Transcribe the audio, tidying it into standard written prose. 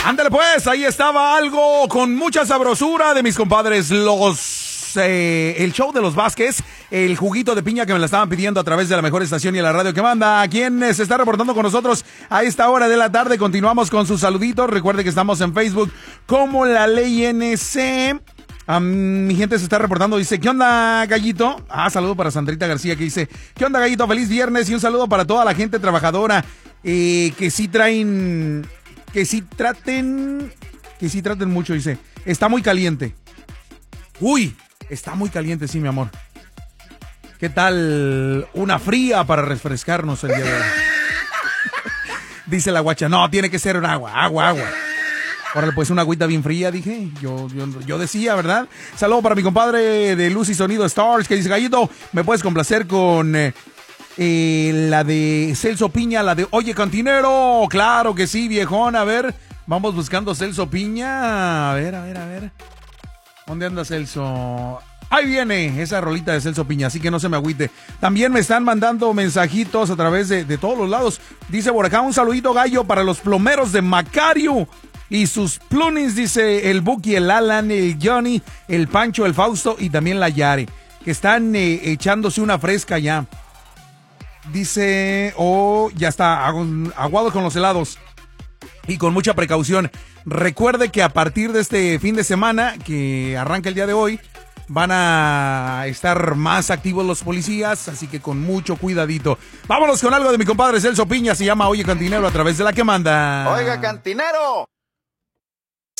Ándale pues, ahí estaba algo con mucha sabrosura de mis compadres, el show de los Vázquez, el juguito de piña que me la estaban pidiendo a través de la mejor estación y la radio que manda. ¿Quién se está reportando con nosotros a esta hora de la tarde? Continuamos con sus saluditos. Recuerde que estamos en Facebook como La Ley NC. Mi gente se está reportando, dice, ¿qué onda, Gallito? Saludo para Sandrita García que dice, ¿qué onda, Gallito? Feliz viernes y un saludo para toda la gente trabajadora que sí traen, que sí traten mucho, dice, está muy caliente. Uy, está muy caliente, sí, mi amor. ¿Qué tal una fría para refrescarnos el día de hoy? Dice la guacha, no, tiene que ser un agua. Órale, pues una agüita bien fría, dije. Yo decía, ¿verdad? Saludo para mi compadre de Luz y Sonido Stars, que dice, Gallito, ¿me puedes complacer con la de Celso Piña, la de Oye Cantinero? Claro que sí, viejón. A ver, vamos buscando Celso Piña. A ver. ¿Dónde anda Celso? Ahí viene esa rolita de Celso Piña, así que no se me agüite. También me están mandando mensajitos a través de todos los lados. Dice por acá, un saludito, Gallo, para los plomeros de Macario y sus plunins, dice el Buki, el Alan, el Johnny, el Pancho, el Fausto y también la Yare, que están echándose una fresca ya. Dice, ya está, aguado con los helados y con mucha precaución. Recuerde que a partir de este fin de semana, que arranca el día de hoy, van a estar más activos los policías, así que con mucho cuidadito. Vámonos con algo de mi compadre Celso Piña, se llama Oye Cantinero a través de la que manda. Oiga, Cantinero.